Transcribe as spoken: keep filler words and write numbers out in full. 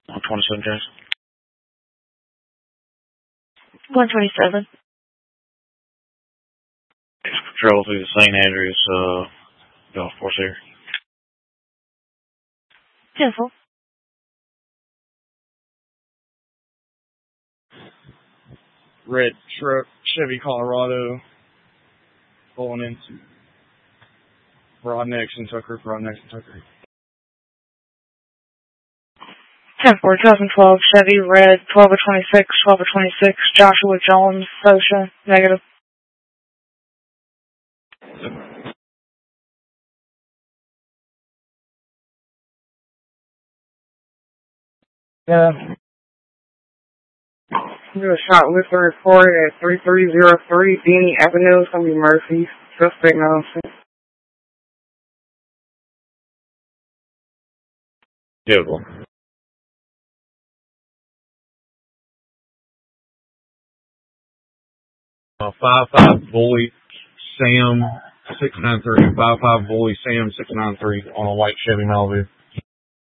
one twenty-seven, James. one twenty-seven. Patrol through the Saint Andrews uh, golf course here. Careful. Red truck, Chevy Colorado, pulling into Broadnex and Tucker, Broadnex and Tucker. ten four, twenty twelve, Chevy, red, twelve or twenty-six, twelve or twenty-six, Joshua Jones, Sosha, negative. Yeah. Do a shot list report at three three zero three Beanie Avenue. It's going to be Murphy. Suspect nonsense. Beautiful. Uh, five five Bully Sam six nine three. five five Bully Sam six nine three on a white Chevy Malibu.